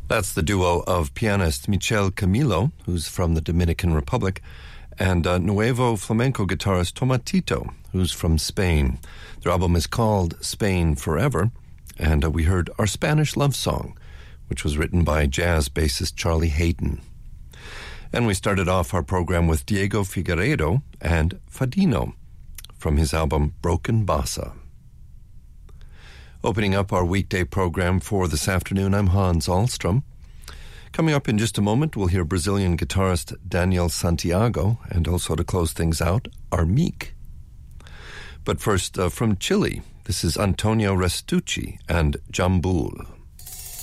That's the duo of pianist Michel Camilo, who's from the Dominican Republic, and Nuevo flamenco guitarist Tomatito, who's from Spain. Their album is called Spain Forever, and we heard Our Spanish Love Song, which was written by jazz bassist Charlie Hayden. And we started off our program with Diego Figueiredo and Fadino from his album Broken Bossa. Opening up our weekday program for this afternoon, I'm Hans Ahlstrom. Coming up in just a moment, we'll hear Brazilian guitarist Daniel Santiago, and also to close things out, Armique. But first, from Chile, this is Antonio Restucci and Jambul.